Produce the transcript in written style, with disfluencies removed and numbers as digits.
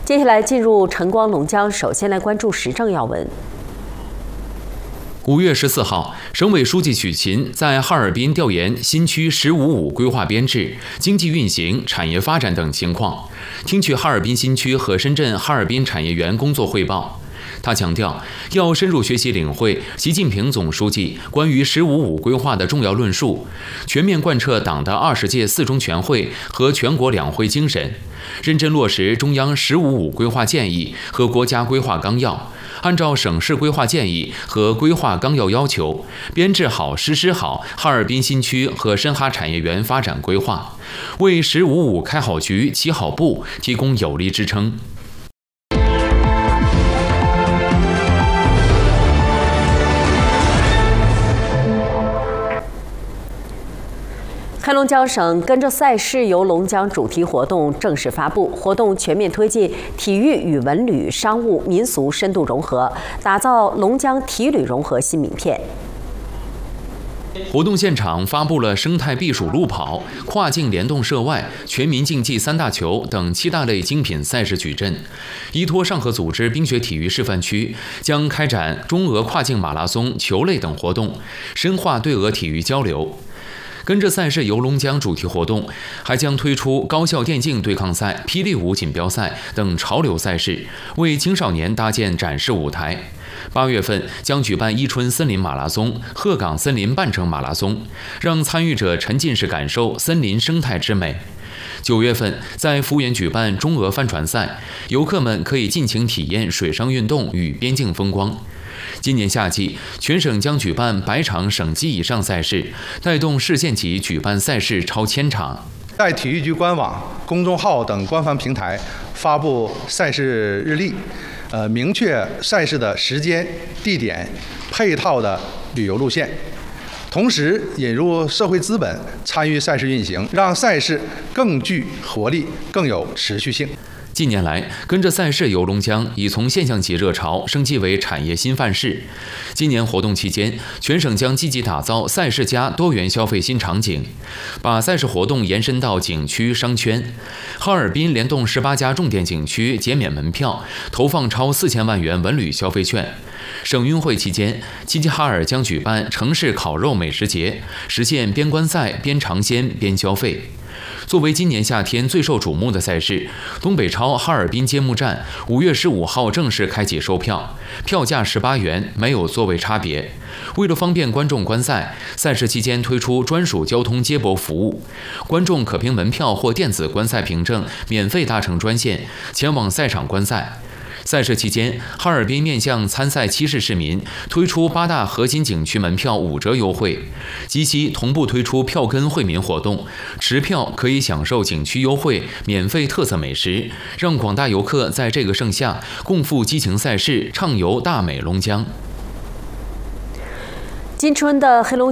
接下来进入晨光龙江，首先来关注时政要闻。 5月14号，省委书记许勤在哈尔滨调研新区“15-5”规划编制、经济运行、产业发展等情况，听取哈尔滨新区和深圳哈尔滨产业园工作汇报。他强调，要深入学习领会习近平总书记关于“15-5”规划的重要论述，全面贯彻党的20届4中全会和全国两会精神，认真落实中央“15-5”规划建议和国家规划纲要，按照省市规划建议和规划纲要要求，编制好、实施好哈尔滨新区和深哈产业园发展规划，为“15-5”开好局、起好步提供有力支撑。 黑龙江省跟着赛事游龙江主题活动正式发布，活动全面推进体育与文旅、商务、民俗深度融合，打造龙江体旅融合新名片。 活动现场发布了生态避暑路跑、跨境联动涉外、全民竞技3大球等7大类精品赛事矩阵。依托上合组织冰雪体育示范区，将开展中俄跨境马拉松、球类等活动，深化对俄体育交流。跟着赛事游龙江主题活动还将推出高校电竞对抗赛、霹雳舞锦标赛等潮流赛事，为青少年搭建展示舞台。8月份将举办伊春森林马拉松、鹤岗森林半程马拉松，让参与者沉浸式感受森林生态之美。9月份在福源举办中俄帆船赛，游客们可以尽情体验水上运动与边境风光。今年夏季，全省将举办100场省级以上赛事，带动市县级举办赛事超1000场。 在体育局官网、公众号等官方平台发布赛事日历，明确赛事的时间、地点、配套的旅游路线，同时引入社会资本参与赛事运行，让赛事更具活力、更有持续性。 近年来，跟着赛事游龙江已从现象级热潮升级为产业新范式。今年活动期间，全省将积极打造赛事加多元消费新场景，把赛事活动延伸到景区、商圈。哈尔滨联动18家重点景区减免门票，投放超4000万元文旅消费券。省运会期间，齐齐哈尔将举办城市烤肉美食节，实现边观赛边尝鲜边消费。作为今年夏天最受瞩目的赛事，东北超哈尔滨揭幕战5月15号正式开启售票，票价18元，没有座位差别。为了方便观众观赛，赛事期间推出专属交通接驳服务，观众可凭门票或电子观赛凭证免费搭乘专线前往赛场观赛。赛事期间，哈尔滨面向参赛7市市民推出8大核心景区门票5折优惠，及其同步推出票根惠民活动，持票可以享受景区优惠、免费特色美食，让广大游客在这个盛夏共赴激情赛事，畅游大美龙江。 今春的黑龙